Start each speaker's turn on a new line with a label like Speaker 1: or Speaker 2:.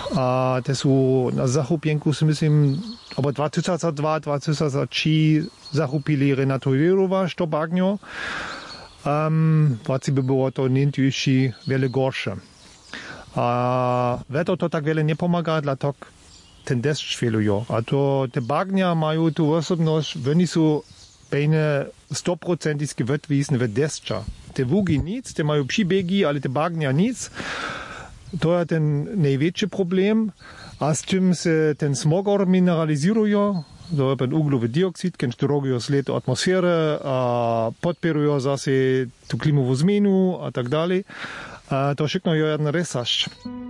Speaker 1: A te sú na zachupienku, si myslím, oba 2002, 2003 zachupili Renato Jurova, što bagno. Vaci by było to nintujuši wiele gorsze. A weto to tak wiele nie pomaga, dlatego ten deszcz chwiluje. A to te bagnia mają tu osobność, oni są bejne 100% wytwisne w deszcza. Te wugi nic, te mają przybiegi, ale te bagnia nic. To jest ten największy problem. A z tym się ten smogor mineralizuje. To jest ten uglowy dioksyd, który drogi sled atmosfery, a podpieruje zase tu klimową zmianę, a tak dalej. To wszystko jest jeden resaż.